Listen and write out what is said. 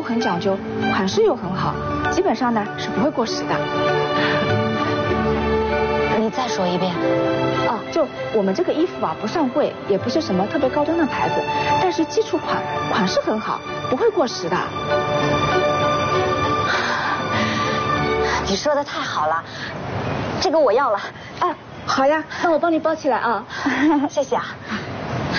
很讲究，款式又很好，基本上呢是不会过时的。 你再说一遍。 哦，就我们这个衣服啊，不算贵，也不是什么特别高端的牌子，但是基础款式很好，不会过时的。 你说的太好了，这个我要了。 哎，好呀，那我帮你包起来啊。 谢谢啊。